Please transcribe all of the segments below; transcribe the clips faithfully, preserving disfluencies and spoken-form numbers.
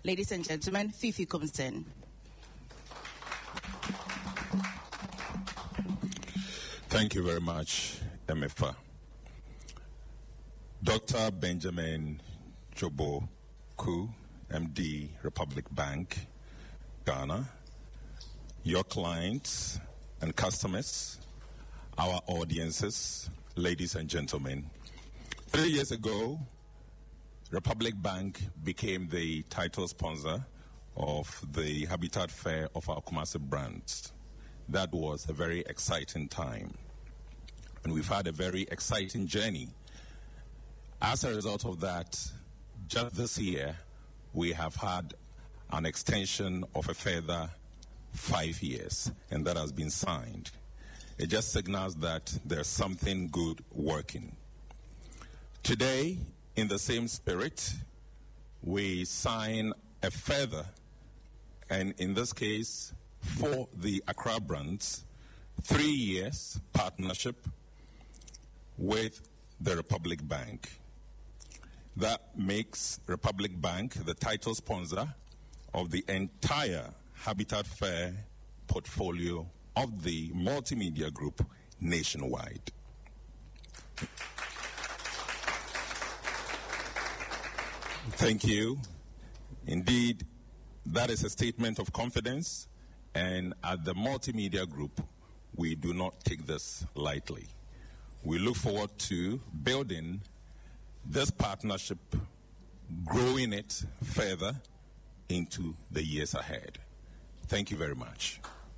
Ladies and gentlemen, Fifi comes in. Thank you very much, M F A. Doctor Benjamin Joboku, M D, Republic Bank, Ghana, your clients and customers, our audiences, ladies and gentlemen. Three years ago, Republic Bank became the title sponsor of the Habitat Fair of our Kumasi brands. That was a very exciting time. And we've had a very exciting journey. As a result of that, just this year, we have had an extension of a further five years, and that has been signed. It just signals that there's something good working. Today, in the same spirit, we sign a further, and in this case, for the Accra brands, three years partnership with the Republic Bank. That makes Republic Bank the title sponsor of the entire Habitat Fair portfolio of the multimedia group nationwide. Thank you. Indeed, that is a statement of confidence, and at the multimedia group, we do not take this lightly. We look forward to building this partnership, growing it further into the years ahead. Thank you very much.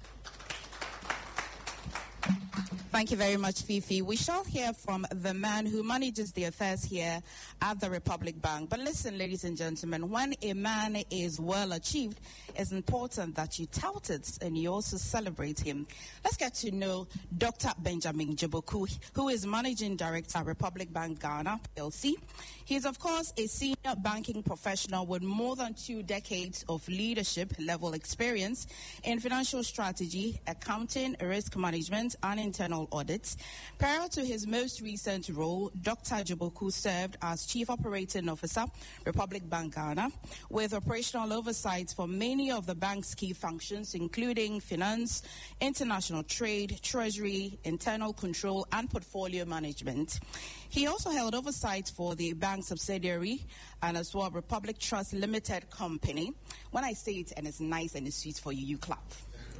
Thank you very much, Fifi. We shall hear from the man who manages the affairs here at the Republic Bank. But listen, ladies and gentlemen, when a man is well achieved, it's important that you tout it and you also celebrate him. Let's get to know Doctor Benjamin Joboku, who is Managing Director at Republic Bank Ghana, P L C. He is, of course, a senior banking professional with more than two decades of leadership level experience in financial strategy, accounting, risk management, and internal audits. Prior to his most recent role, Doctor Joboku served as Chief Operating Officer, Republic Bank Ghana, with operational oversight for many of the bank's key functions, including finance, international trade, treasury, internal control, and portfolio management. He also held oversight for the bank subsidiary and as well Republic Trust Limited Company. When I say it and it's nice and it's sweet for you, you clap.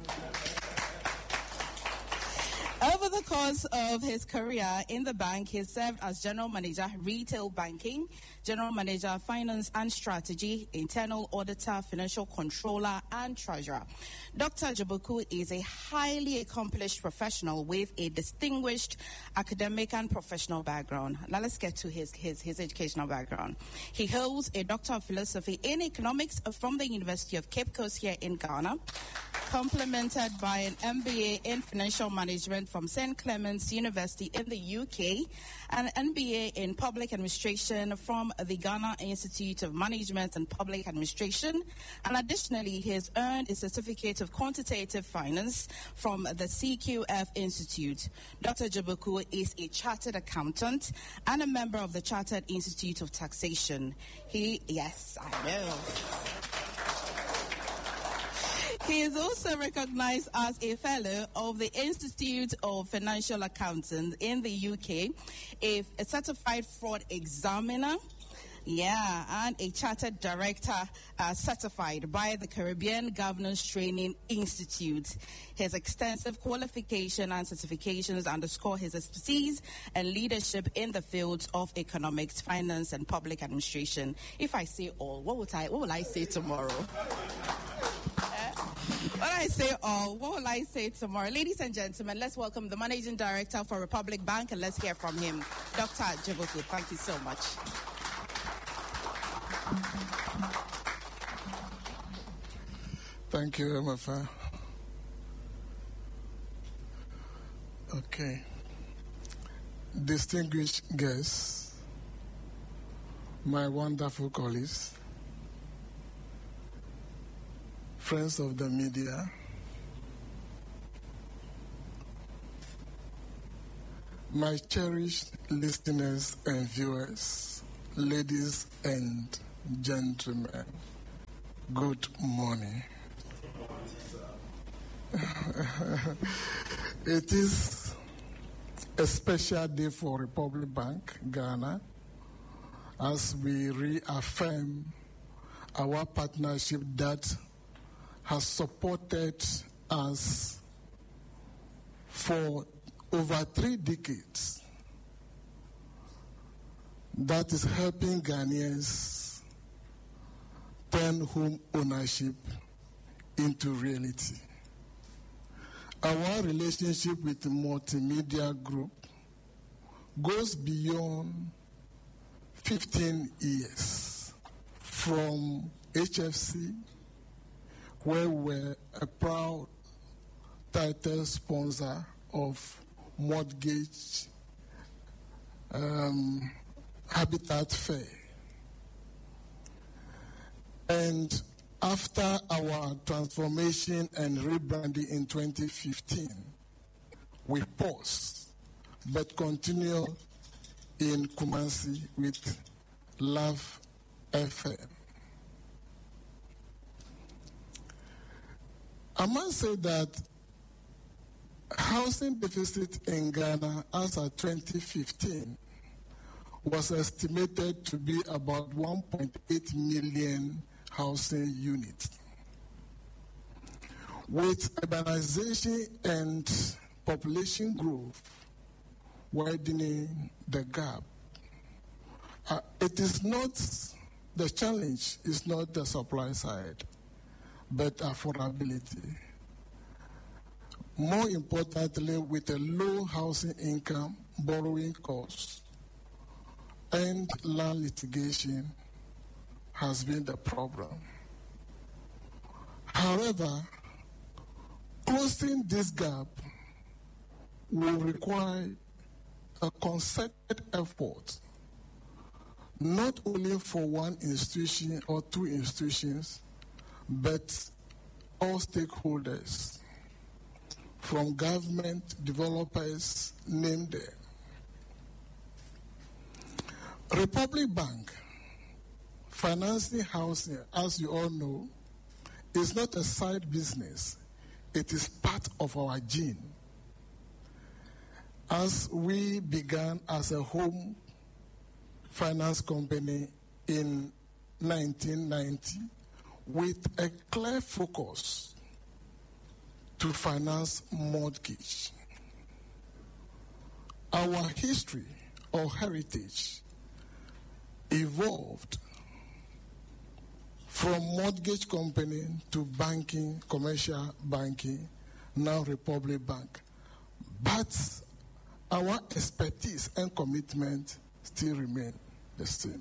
Over the course of his career in the bank, he served as General Manager, Retail Banking, General Manager, Finance and Strategy, Internal Auditor, Financial Controller, and Treasurer. Doctor Joboku is a highly accomplished professional with a distinguished academic and professional background. Now let's get to his, his, his educational background. He holds a Doctor of Philosophy in Economics from the University of Cape Coast here in Ghana, complemented by an M B A in Financial Management from Saint Clement's University in the U K, and an M B A in Public Administration from the Ghana Institute of Management and Public Administration. And additionally, he has earned a Certificate of Quantitative Finance from the C Q F Institute. Doctor Joboku is a chartered accountant and a member of the Chartered Institute of Taxation. He, yes, I know. He is also recognized as a fellow of the Institute of Financial Accountants in the U K, a, a certified fraud examiner, yeah, and a chartered director uh, certified by the Caribbean Governance Training Institute. His extensive qualification and certifications underscore his expertise and leadership in the fields of economics, finance, and public administration. If I say all, what would I, what will I say tomorrow? When I say all, what will I say tomorrow? Ladies and gentlemen, let's welcome the Managing Director for Republic Bank, and let's hear from him, Doctor Joboku. Thank you so much. Thank you, M F A. Okay. Distinguished guests, my wonderful colleagues, friends of the media, my cherished listeners and viewers, ladies and gentlemen, Good morning. It is a special day for Republic Bank, Ghana, as we reaffirm our partnership that has supported us for over three decades. That is helping Ghanaians turn home ownership into reality. Our relationship with the Multimedia Group goes beyond fifteen years, from H F C, where we're a proud title sponsor of Mortgage um, Habitat Fair. And after our transformation and rebranding in twenty fifteen, we paused, but continue in Kumasi with Love F M. I must say that housing deficit in Ghana as of twenty fifteen was estimated to be about one point eight million housing units. With urbanization and population growth widening the gap, uh, it is not, the challenge is not the supply side, but affordability. More importantly, with a low housing income, borrowing costs, and land litigation has been the problem. However, closing this gap will require a concerted effort, not only for one institution or two institutions, but all stakeholders, from government, developers, name them. Republic Bank, financing housing, as you all know, is not a side business. It is part of our gene. As we began as a home finance company in nineteen ninety with a clear focus to finance mortgage. Our history or heritage evolved from mortgage company to banking, commercial banking, now Republic Bank. But our expertise and commitment still remain the same.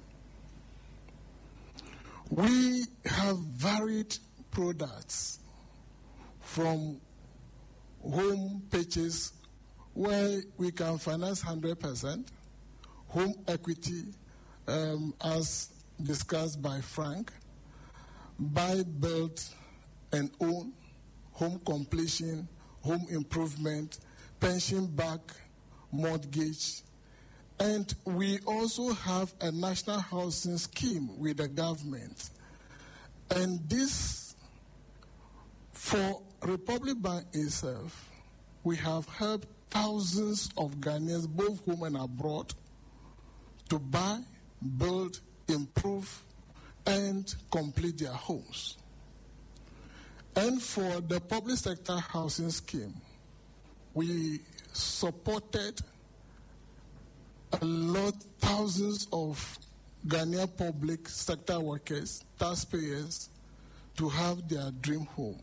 We have varied products, from home purchase, where we can finance one hundred percent, home equity, um, as discussed by Frank, buy, build, and own, home completion, home improvement, pension back, mortgage, and we also have a national housing scheme with the government. And this, for Republic Bank itself, we have helped thousands of Ghanaians, both home and abroad, to buy, build, improve, and complete their homes. And for the public sector housing scheme, we supported a lot, thousands of Ghanaian public sector workers, taxpayers, to have their dream home.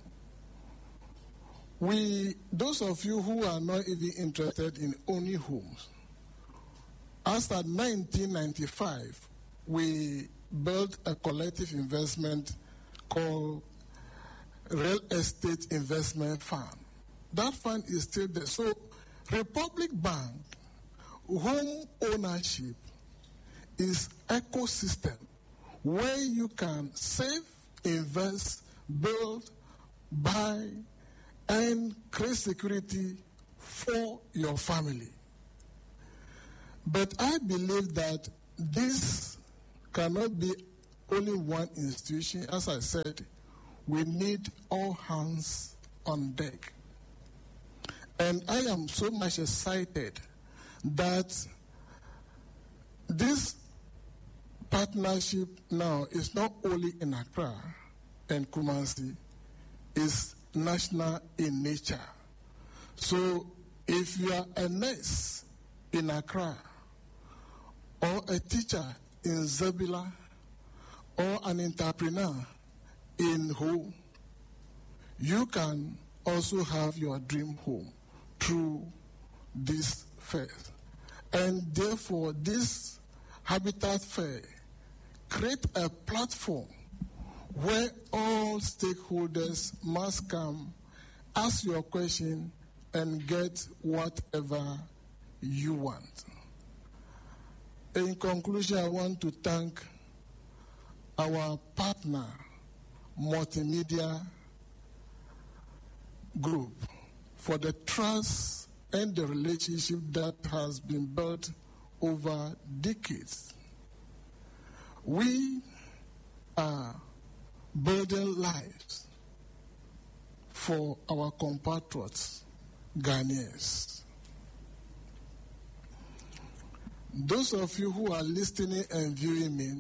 We, those of you who are not even interested in owning homes, as at nineteen ninety-five, we built a collective investment called Real Estate Investment Fund. That fund is still there. So Republic Bank, home ownership is ecosystem where you can save, invest, build, buy, and create security for your family. But I believe that this cannot be only one institution. As I said, we need all hands on deck. And I am so much excited that this partnership now is not only in Accra and Kumasi, it's national in nature. So if you are a nurse in Accra, or a teacher in Zebula, or an entrepreneur in Ho, you can also have your dream home through this fair. And therefore, this Habitat Fair create a platform where all stakeholders must come, ask your question, and get whatever you want. In conclusion, I want to thank our partner, Multimedia Group, for the trust and the relationship that has been built over decades. We are building lives for our compatriots, Ghanaians. Those of you who are listening and viewing me,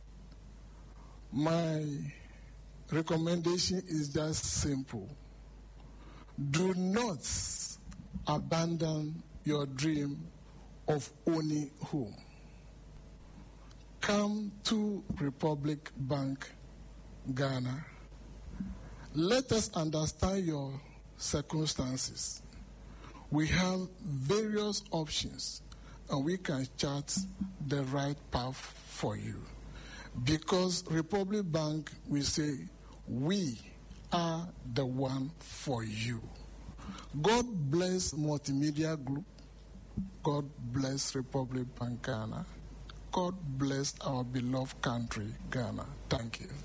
my recommendation is just simple. Do not abandon your dream of owning home. Come to Republic Bank, Ghana. Let us understand your circumstances. We have various options, and we can chart the right path for you. Because Republic Bank, we say, we are the one for you. God bless Multimedia Group. God bless Republic Bank Ghana. God bless our beloved country, Ghana. Thank you.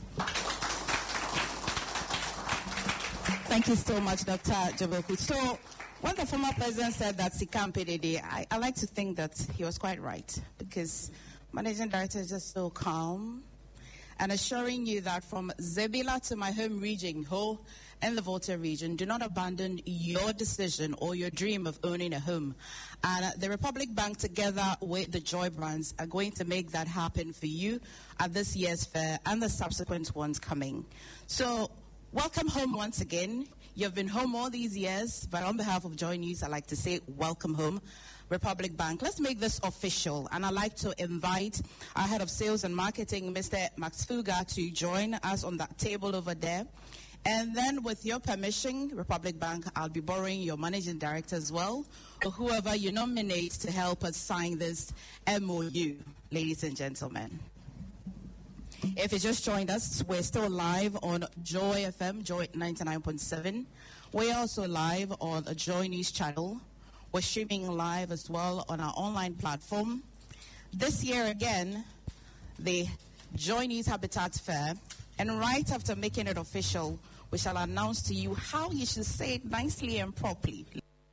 Thank you so much, Doctor Joboku. So, when the former president said that Sikam P D D, I, I like to think that he was quite right, because Managing Director is just so calm and assuring you that from Zebula to my home region, Ho, and the Volta region, do not abandon your decision or your dream of owning a home. And uh, the Republic Bank, together with the Joy Brands, are going to make that happen for you at this year's fair and the subsequent ones coming. So, welcome home once again. You've been home all these years, but on behalf of Joy News, I'd like to say welcome home, Republic Bank. Let's make this official, and I'd like to invite our Head of Sales and Marketing, Mister Max Fuga, to join us on that table over there. And then, with your permission, Republic Bank, I'll be borrowing your Managing Director as well, or whoever you nominate to help us sign this M O U, ladies and gentlemen. If you just joined us, we're still live on Joy F M, Joy ninety-nine point seven. We're also live on a Joy News channel. We're streaming live as well on our online platform. This year again, the Joy News Habitat Fair, and right after making it official, we shall announce to you how you should say it nicely and properly.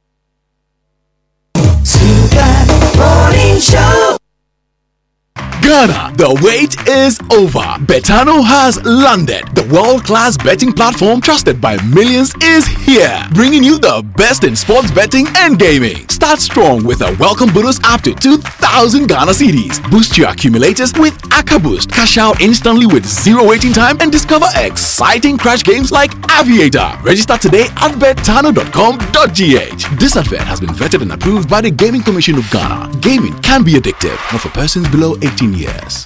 Super Morning Show. Ghana, the wait is over. Betano has landed. The world-class betting platform trusted by millions is here, bringing you the best in sports betting and gaming. Start strong with a welcome bonus up to two thousand Ghana cedis. Boost your accumulators with Aka Boost. Cash out instantly with zero waiting time and discover exciting crash games like Aviator. Register today at betano dot com dot g h. This advert has been vetted and approved by the Gaming Commission of Ghana. Gaming can be addictive, not for persons below eighteen years.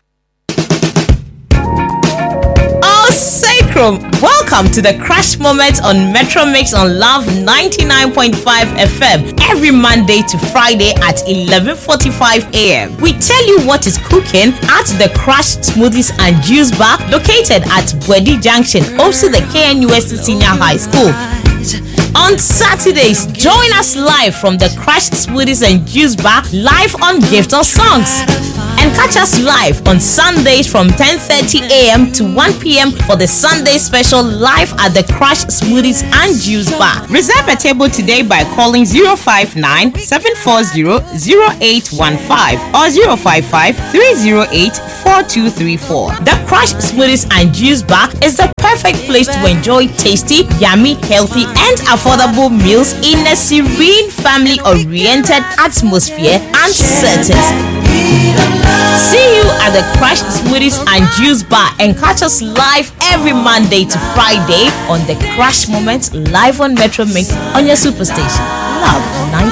Oh, Sacrum! Welcome to the Crash Moment on Metro Mix on Love ninety-nine point five F M every Monday to Friday at eleven forty-five a m We tell you what is cooking at the Crash Smoothies and Juice Bar located at Bwedi Junction, opposite the K N U S T Senior High School. On Saturdays, join us live from the Crash Smoothies and Juice Bar live on Gift of Songs. And catch us live on Sundays from ten thirty a.m. to one p.m. for the Sunday special live at the Crush Smoothies and Juice Bar. Reserve a table today by calling zero five nine, seven four zero, zero eight one five or zero five five, three zero eight, four two three four. The Crush Smoothies and Juice Bar is the perfect place to enjoy tasty, yummy, healthy and affordable meals in a serene, family-oriented atmosphere and settings. See you at the Crush Smoothies and Juice Bar and catch us live every Monday to Friday on the Crush Moment live on Metro Mix on your superstation. Love ninety.